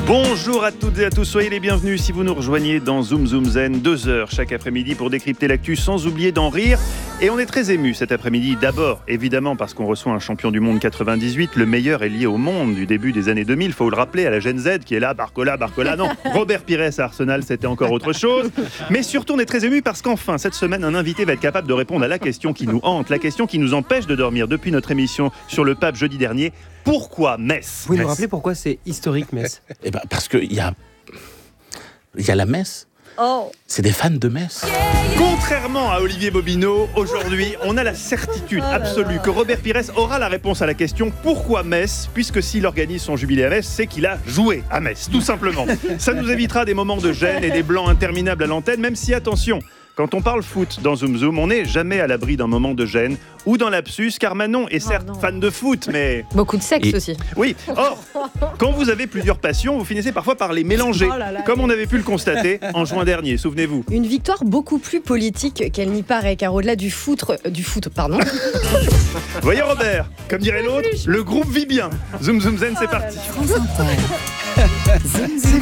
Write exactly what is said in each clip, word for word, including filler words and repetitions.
Bonjour à toutes et à tous, soyez les bienvenus si vous nous rejoignez dans Zoom Zoom Zen, deux heures chaque après-midi pour décrypter l'actu sans oublier d'en rire. Et on est très émus cet après-midi, d'abord évidemment parce qu'on reçoit un champion du monde quatre-vingt-dix-huit, le meilleur est lié au monde du début des années deux mille, il faut le rappeler à la Gen Z qui est là, Barcola, Barcola, non, Robert Pires à Arsenal c'était encore autre chose. Mais surtout on est très émus parce qu'enfin cette semaine un invité va être capable de répondre à la question qui nous hante, la question qui nous empêche de dormir depuis notre émission sur le pape jeudi dernier. Pourquoi Metz ? Vous pouvez nous rappeler pourquoi c'est historique Metz ? Eh ben parce qu'il y a, il y a la messe. Oh. C'est des fans de Metz. Contrairement à Olivier Bobineau, aujourd'hui, on a la certitude absolue que Robert Pires aura la réponse à la question pourquoi Metz, puisque s'il organise son jubilé à Metz, c'est qu'il a joué à Metz, tout simplement. Ça nous évitera des moments de gêne et des blancs interminables à l'antenne, même si, attention, quand on parle foot dans Zoom Zoom, on n'est jamais à l'abri d'un moment de gêne ou d'un lapsus, car Manon est certes oh fan de foot, mais... Beaucoup de sexe Et... aussi. Oui, or, quand vous avez plusieurs passions, vous finissez parfois par les mélanger, oh là là, comme on avait pu le constater en juin dernier, souvenez-vous. Une victoire beaucoup plus politique qu'elle n'y paraît, car au-delà du foot, euh, du foot, pardon. Voyez Robert, comme dirait l'autre, le groupe vit bien. Zoom Zoom Zen, c'est parti. France Inter. Zoom Zoom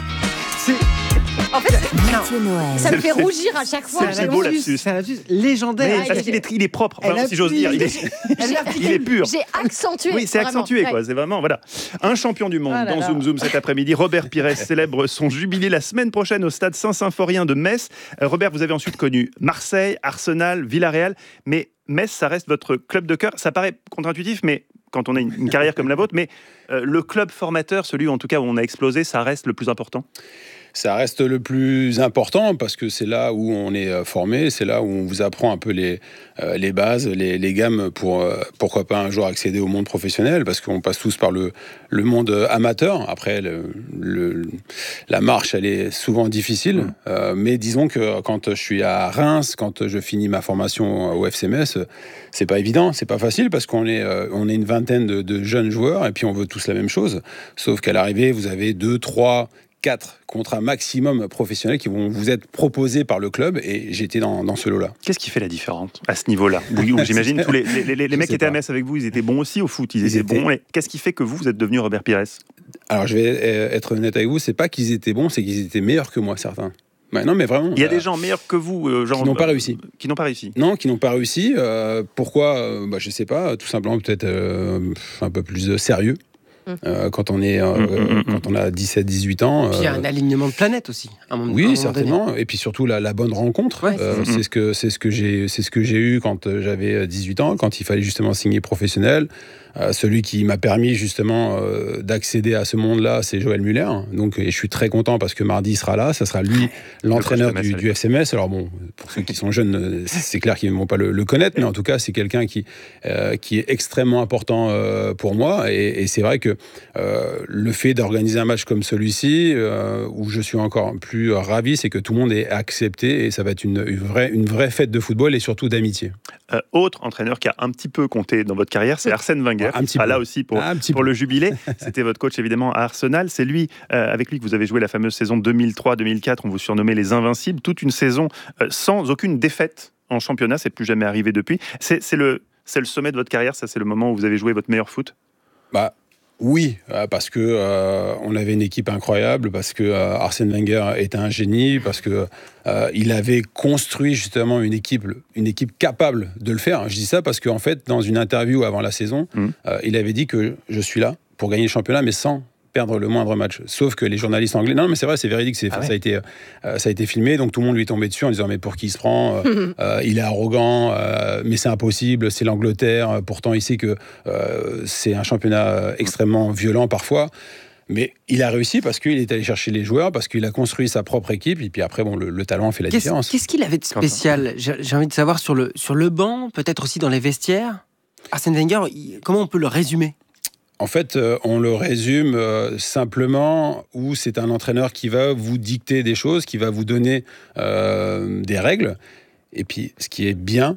Zen. En fait, Mathieu Noël. ça me fait rougir à chaque fois. C'est le beau lapsus. C'est un lapsus légendaire. Mais parce qu'il est, il est propre, enfin, Elle si j'ose dire, il est, il est pur. J'ai accentué. Oui, c'est vraiment. accentué, quoi. Ouais. C'est vraiment, voilà. Un champion du monde Ah là dans là. Zoom Zoom cet après-midi. Robert Pires célèbre son jubilé la semaine prochaine au stade Saint-Symphorien de Metz. Euh, Robert, vous avez ensuite connu Marseille, Arsenal, Villarreal, mais Metz, ça reste votre club de cœur. Ça paraît contre-intuitif, mais quand on a une, une carrière comme la vôtre, mais euh, le club formateur, celui en tout cas où on a explosé, ça reste le plus important. Ça reste le plus important parce que c'est là où on est formé, c'est là où on vous apprend un peu les, euh, les bases, les, les gammes pour, euh, pourquoi pas un jour accéder au monde professionnel, parce qu'on passe tous par le, le monde amateur. Après, le, le, la marche, elle est souvent difficile, mmh. euh, mais disons que quand je suis à Reims, quand je finis ma formation au F C Metz, c'est pas évident, c'est pas facile parce qu'on est, euh, on est une vingtaine de, de jeunes joueurs et puis on veut tous la même chose, sauf qu'à l'arrivée, vous avez deux, trois... quatre contrats maximum professionnels qui vont vous être proposés par le club et j'étais dans, dans ce lot-là. Qu'est-ce qui fait la différence à ce niveau-là ? Oui, j'imagine tous les, les, les, les mecs qui étaient à Metz avec vous, ils étaient bons aussi au foot, ils, ils étaient, étaient bons. Et qu'est-ce qui fait que vous, vous êtes devenu Robert Pires ? Alors je vais être honnête avec vous, c'est pas qu'ils étaient bons, c'est qu'ils étaient meilleurs que moi, certains. Ouais, non, mais vraiment. Il y a euh, des gens meilleurs que vous, euh, genre, qui n'ont pas réussi. Euh, qui n'ont pas réussi. Non, qui n'ont pas réussi. Euh, pourquoi euh, bah, je sais pas. Tout simplement, peut-être euh, un peu plus sérieux. Euh, quand on est, euh, mmh, mmh, quand on a dix-sept dix-huit ans. Et puis il y a un alignement de planète aussi. À un moment, oui, à un certainement. donné. Et puis surtout la, la bonne rencontre. Ouais, euh, c'est, c'est ce que c'est ce que j'ai c'est ce que j'ai eu quand j'avais dix-huit ans, quand il fallait justement signer professionnel. Euh, celui qui m'a permis justement euh, d'accéder à ce monde-là, c'est Joël Muller. Donc, et je suis très content parce que mardi il sera là. Ça sera lui, l'entraîneur du, du F C Metz. Alors bon, pour ceux qui sont jeunes, c'est clair qu'ils ne vont pas le, le connaître, mais en tout cas, c'est quelqu'un qui euh, qui est extrêmement important euh, pour moi. Et, et c'est vrai que euh, le fait d'organiser un match comme celui-ci, euh, où je suis encore plus ravi, c'est que tout le monde est accepté et ça va être une, une vraie une vraie fête de football et surtout d'amitié. Euh, autre entraîneur qui a un petit peu compté dans votre carrière, c'est Arsène Wenger. Un petit ah, peu. là aussi pour, un petit pour peu. le jubilé. C'était votre coach évidemment à Arsenal. C'est lui, euh, avec lui que vous avez joué la fameuse saison deux mille trois deux mille quatre. On vous surnommait les Invincibles. Toute une saison euh, sans aucune défaite en championnat. C'est plus jamais arrivé depuis. C'est, c'est, le, c'est le sommet de votre carrière. Ça, c'est le moment où vous avez joué votre meilleur foot. Bah. Oui, parce que euh, on avait une équipe incroyable, parce que euh, Arsène Wenger était un génie, parce que euh, il avait construit justement une équipe, une équipe capable de le faire. Je dis ça parce qu'en fait, dans une interview avant la saison, mmh. euh, il avait dit que je suis là pour gagner le championnat, mais sans perdre le moindre match. Sauf que les journalistes anglais... Non, mais c'est vrai, c'est véridique, c'est, ah ouais. ça, a été, euh, ça a été filmé, donc tout le monde lui est tombé dessus en disant « Mais pour qui il se prend euh, euh, Il est arrogant, euh, mais c'est impossible, c'est l'Angleterre. Pourtant, il sait que euh, c'est un championnat extrêmement violent parfois. » Mais il a réussi parce qu'il est allé chercher les joueurs, parce qu'il a construit sa propre équipe, et puis après, bon, le, le talent fait la qu'est-ce, différence. Qu'est-ce qu'il avait de spécial ? j'ai, j'ai envie de savoir sur le, sur le banc, peut-être aussi dans les vestiaires. Arsène Wenger, il, comment on peut le résumer ? En fait, euh, on le résume euh, simplement où c'est un entraîneur qui va vous dicter des choses, qui va vous donner euh, des règles. Et puis, ce qui est bien,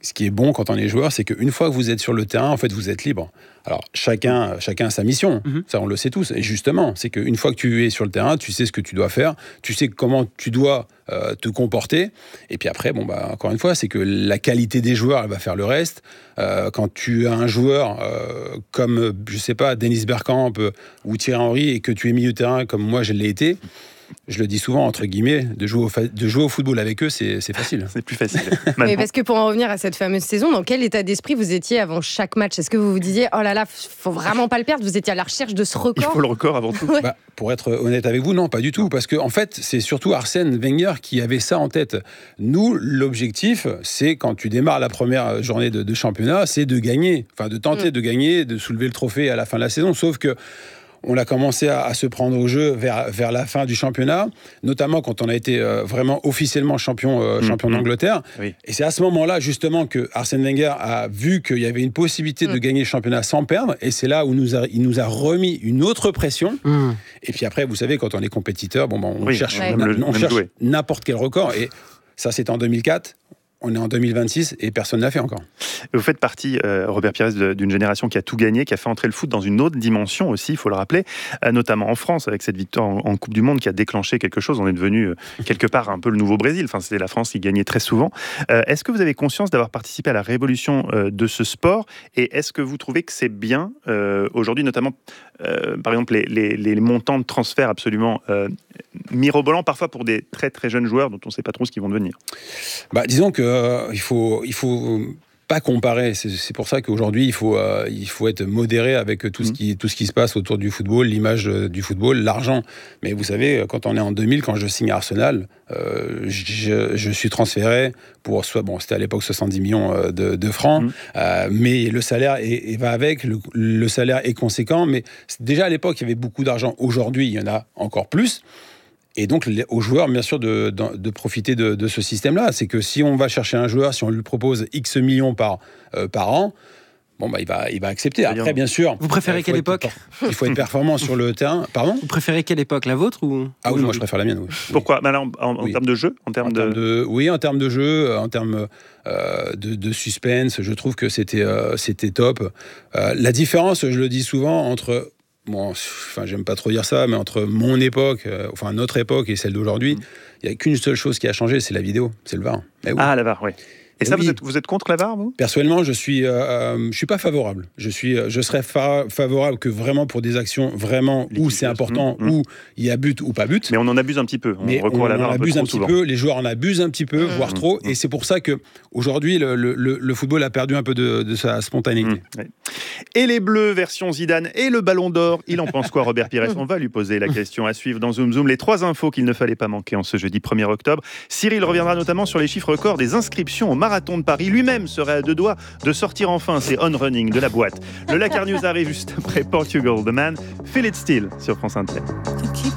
ce qui est bon quand on est joueur, c'est qu'une fois que vous êtes sur le terrain, en fait, vous êtes libre. Alors, chacun, chacun a sa mission, mm-hmm. ça on le sait tous. Et justement, c'est qu'une fois que tu es sur le terrain, tu sais ce que tu dois faire, tu sais comment tu dois euh, te comporter. Et puis après, bon, bah, encore une fois, c'est que la qualité des joueurs, elle va faire le reste. Euh, quand tu as un joueur euh, comme, je sais pas, Dennis Bergkamp euh, ou Thierry Henry, et que tu es milieu de terrain comme moi, je l'ai été, je le dis souvent, entre guillemets, de jouer au, fa- de jouer au football avec eux, c'est, c'est facile. C'est plus facile. Mais parce que pour en revenir à cette fameuse saison, dans quel état d'esprit vous étiez avant chaque match ? Est-ce que vous vous disiez, oh là là, faut vraiment pas le perdre ? Vous étiez à la recherche de ce record ? Il faut le record avant tout. Ouais. Bah, pour être honnête avec vous, non, pas du tout. Parce qu'en en fait, c'est surtout Arsène Wenger qui avait ça en tête. Nous, l'objectif, c'est quand tu démarres la première journée de, de championnat, c'est de gagner. Enfin, de tenter mmh. de gagner, de soulever le trophée à la fin de la saison. Sauf que on a commencé à, à se prendre au jeu vers, vers la fin du championnat, notamment quand on a été euh, vraiment officiellement champion, euh, mmh, champion mmh. d'Angleterre. Oui. Et c'est à ce moment-là, justement, que Arsène Wenger a vu qu'il y avait une possibilité mmh. de gagner le championnat sans perdre. Et c'est là où nous a, il nous a remis une autre pression. Mmh. Et puis après, vous savez, quand on est compétiteur, bon, ben, on oui, cherche, ouais. on, on cherche n'importe quel record. Et ça, c'était en deux mille quatre. On est en deux mille vingt-six et personne n'a fait encore. Vous faites partie, euh, Robert Pires, d'une génération qui a tout gagné, qui a fait entrer le foot dans une autre dimension aussi, il faut le rappeler, euh, notamment en France, avec cette victoire en, en Coupe du Monde qui a déclenché quelque chose. On est devenu euh, quelque part un peu le nouveau Brésil. Enfin, c'était la France qui gagnait très souvent. Euh, est-ce que vous avez conscience d'avoir participé à la révolution euh, de ce sport ? Et est-ce que vous trouvez que c'est bien euh, aujourd'hui, notamment, euh, par exemple, les, les, les montants de transfert absolument euh, mirobolants, parfois pour des très très jeunes joueurs dont on ne sait pas trop ce qu'ils vont devenir ? Bah, disons que Euh, il faut, il faut pas comparer. C'est, c'est pour ça qu'aujourd'hui, il faut, euh, il faut être modéré avec tout ce, qui, tout ce qui se passe autour du football, l'image du football, l'argent. Mais vous savez, quand on est en deux mille, quand je signe à Arsenal, euh, je, je suis transféré pour, soit, bon, c'était à l'époque soixante-dix millions de, de francs, mmh. euh, mais le salaire est, est, va avec, le, le salaire est conséquent. Mais déjà à l'époque, il y avait beaucoup d'argent. Aujourd'hui, il y en a encore plus. Et donc, aux joueurs, bien sûr, de, de, de profiter de, de ce système-là. C'est que si on va chercher un joueur, si on lui propose X millions par, euh, par an, bon, bah, il, va, il va accepter. Après, bien sûr... Vous préférez quelle époque ? Il faut être performant sur le terrain. Pardon ? Vous préférez quelle époque ? La vôtre ou... Ah oui, moi, je préfère la mienne, oui. Pourquoi ? Bah, là, en, en, oui. en termes de jeu en termes en de... Termes de... Oui, en termes de jeu, en termes euh, de, de suspense, je trouve que c'était, euh, c'était top. Euh, la différence, je le dis souvent, entre... Bon, enfin, j'aime pas trop dire ça, mais entre mon époque, euh, enfin notre époque et celle d'aujourd'hui, il mmh. n'y a qu'une seule chose qui a changé, c'est la vidéo, c'est le V A R. Eh oui. Ah, la V A R, oui. Et, et ça, oui. vous, êtes, vous êtes contre la V A R, vous ? Personnellement, je suis, euh, je suis pas favorable. Je suis, je serais fa- favorable que vraiment pour des actions vraiment où c'est important, mmh. où il y a but ou pas but. Mais on en abuse un petit peu. On Mais recourt on à la V A R en un abuse peu un petit souvent. peu. Les joueurs en abusent un petit peu, mmh. voire trop. Mmh. Et c'est pour ça que aujourd'hui, le, le, le football a perdu un peu de, de sa spontanéité. Mmh. Ouais. Et les Bleus version Zidane et le Ballon d'Or, il en pense quoi, Robert Pires ? On va lui poser la question à suivre dans Zoom Zoom. Les trois infos qu'il ne fallait pas manquer en ce jeudi premier octobre. Cyril reviendra notamment sur les chiffres records des inscriptions au Marathon de Paris. Lui-même serait à deux doigts de sortir enfin ses on-running de la boîte. Le Lakar News arrive juste après Portugal The Man. Feel It Still sur France Inter.